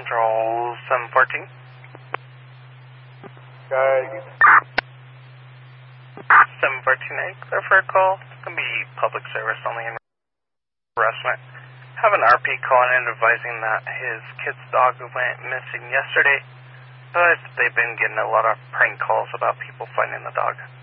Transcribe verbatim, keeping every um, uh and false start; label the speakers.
Speaker 1: Patrol seven fourteen.
Speaker 2: Okay.
Speaker 1: seven fourteen A, clear for a call. It's going to be public service only in harassment. Have an R P calling in advising that his kid's dog went missing yesterday, but they've been getting a lot of prank calls about people finding the dog.